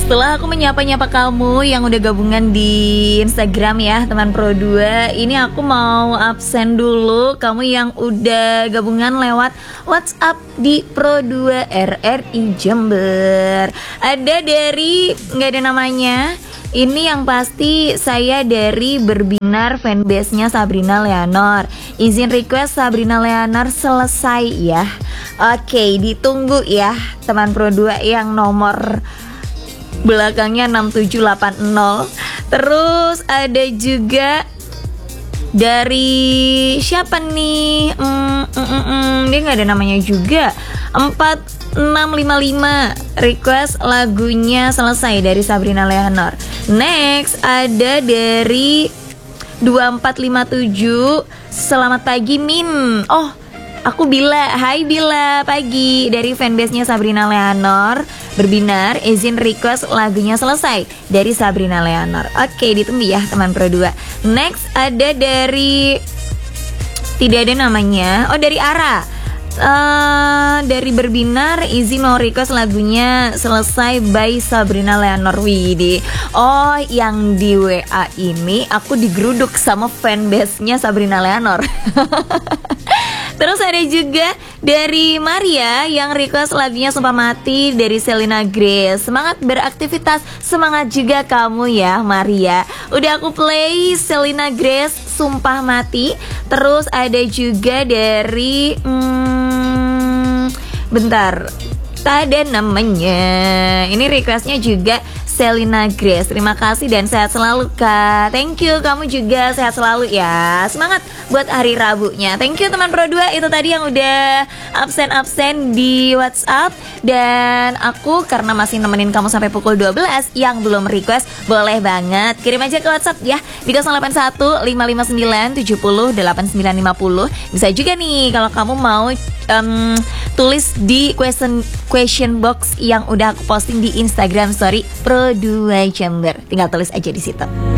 Setelah aku menyapa-nyapa kamu yang udah gabungan di Instagram ya teman Pro 2, ini aku mau absen dulu kamu yang udah gabungan lewat WhatsApp di Pro 2 RRI Jember. Ada dari, nggak ada namanya. Ini yang pasti saya dari Berbinar fanbase-nya Sabrina Leonor. Izin request Sabrina Leonor selesai ya. Oke, ditunggu ya teman Pro 2 yang nomor belakangnya 6780. Terus ada juga dari siapa nih? Dia nggak ada namanya juga. 4655 request lagunya selesai dari Sabrina Leonor. Next ada dari 2457. Selamat pagi Min. Oh, aku Bila. Hai Bila, pagi. Dari fanbase-nya Sabrina Leonor Berbinar, izin request lagunya selesai dari Sabrina Leonor. Oke, ditunggu ya teman Pro 2. Next ada dari, tidak ada namanya. Oh, dari Ara. Dari Berbinar, izin mau request lagunya selesai by Sabrina Leonor. Widi. Oh, yang di WA ini aku digeruduk sama fanbase-nya Sabrina Leonor. Terus ada juga dari Maria yang request lagunya Sumpah Mati dari Selena Grace. Semangat beraktivitas, semangat juga kamu ya Maria. Udah aku play Selena Grace Sumpah Mati. Terus ada juga dari bentar, tak ada namanya. Ini requestnya juga Selena Grace. Terima kasih dan sehat selalu Kak. Thank you, kamu juga sehat selalu ya. Semangat buat hari Rabunya. Thank you teman Pro 2. Itu tadi yang udah absen-absen di WhatsApp. Dan aku karena masih nemenin kamu sampai pukul 12, yang belum request boleh banget kirim aja ke WhatsApp ya di 081 559 70 8950. Bisa juga nih kalau kamu mau tulis di question box yang udah aku posting di Instagram story Pro 2 Jember. Tinggal tulis aja di situ.